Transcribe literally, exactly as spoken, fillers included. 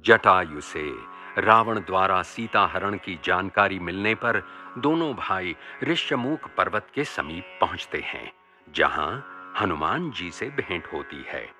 जटायु से रावण द्वारा सीता हरण की जानकारी मिलने पर दोनों भाई ऋष्यमूक पर्वत के समीप पहुंचते हैं, जहां हनुमान जी से भेंट होती है।